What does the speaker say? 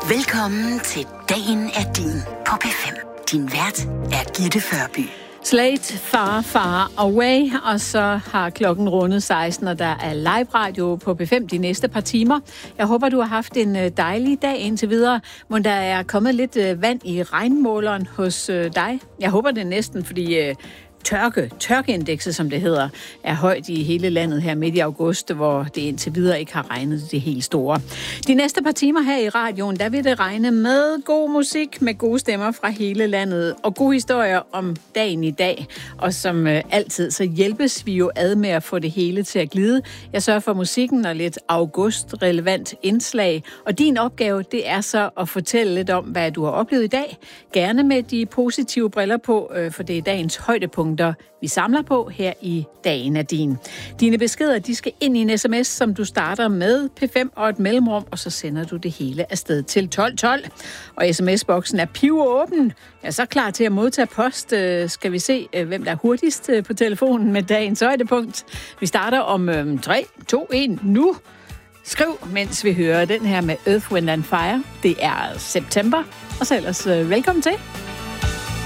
Velkommen til Dagen er din på P5. Din vært er Gitte Førby. Slate, Far Away, og så har klokken rundet 16, og der er live radio på P5 de næste par timer. Jeg håber, du har haft en dejlig dag indtil videre, men der er kommet lidt vand i regnmåleren hos dig. Jeg håber det næsten, fordi tørkeindekset, som det hedder, er højt i hele landet her midt i august, hvor det indtil videre ikke har regnet det helt store. De næste par timer her i radioen, der vil det regne med god musik, med gode stemmer fra hele landet, og gode historier om dagen i dag. Og som altid, så hjælpes vi jo ad med at få det hele til at glide. Jeg sørger for musikken og lidt august-relevant indslag, og din opgave, det er så at fortælle lidt om, hvad du har oplevet i dag. Gerne med de positive briller på, for det er dagens højdepunkt, vi samler på her i Dagen er din. Dine beskeder, de skal ind i en sms, som du starter med P5 og et mellemrum, og så sender du det hele afsted til 1212. Og sms-boksen er pivåben. Jeg er så klar til at modtage post. Skal vi se, hvem der er hurtigst på telefonen med dagens højdepunkt. Vi starter om 3, 2, 1, nu. Skriv, mens vi hører den her med Earth, Wind & Fire. Det er september, og så ellers velkommen til.